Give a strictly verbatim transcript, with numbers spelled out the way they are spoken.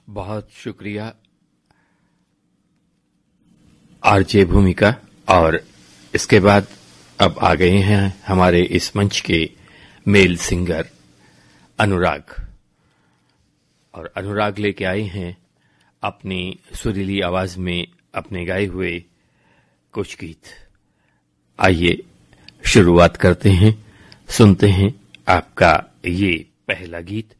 बहुत शुक्रिया आरजे भूमिका। और इसके बाद अब आ गए हैं हमारे इस मंच के मेल सिंगर अनुराग, और अनुराग लेके आए हैं अपनी सुरीली आवाज में अपने गाए हुए कुछ गीत। आइए शुरुआत करते हैं, सुनते हैं आपका ये पहला गीत